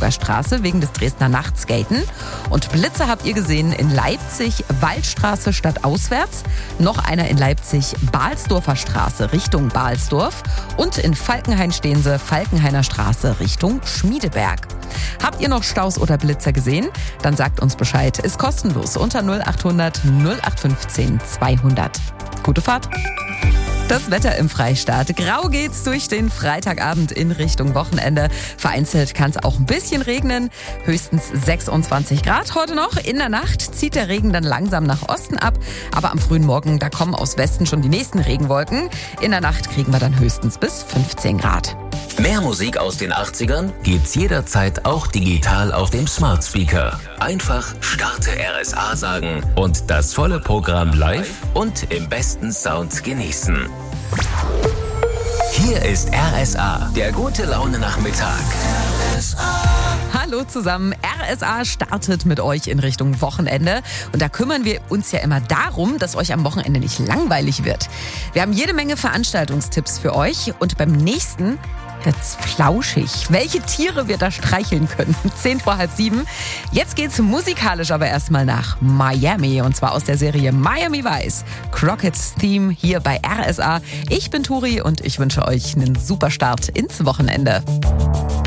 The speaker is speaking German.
Brandenburger Straße wegen des Dresdner Nachtskaten. Und Blitzer habt ihr gesehen in Leipzig, Waldstraße stadtauswärts. Noch einer in Leipzig, Balsdorfer Straße Richtung Balsdorf. Und in Falkenhain stehen sie, Falkenhainer Straße Richtung Schmiedeberg. Habt ihr noch Staus oder Blitzer gesehen? Dann sagt uns Bescheid. Ist kostenlos unter 0800 0815 200. Gute Fahrt! Das Wetter im Freistaat. Grau geht's durch den Freitagabend in Richtung Wochenende. Vereinzelt kann es auch ein bisschen regnen. Höchstens 26 Grad heute noch. In der Nacht zieht der Regen dann langsam nach Osten ab. Aber am frühen Morgen, da kommen aus Westen schon die nächsten Regenwolken. In der Nacht kriegen wir dann höchstens bis 15 Grad. Mehr Musik aus den 80ern gibt's jederzeit auch digital auf dem Smart Speaker. Einfach Starte RSA sagen und das volle Programm live und im besten Sound genießen. Hier ist RSA, der gute Laune Nachmittag. Hallo zusammen, RSA startet mit euch in Richtung Wochenende und da kümmern wir uns ja immer darum, dass euch am Wochenende nicht langweilig wird. Wir haben jede Menge Veranstaltungstipps für euch und beim nächsten wird's flauschig. Welche Tiere wir da streicheln können. 6:10. Jetzt geht's musikalisch aber erstmal nach Miami und zwar aus der Serie Miami Vice. Crockett's Theme hier bei RSA. Ich bin Turi und ich wünsche euch einen super Start ins Wochenende.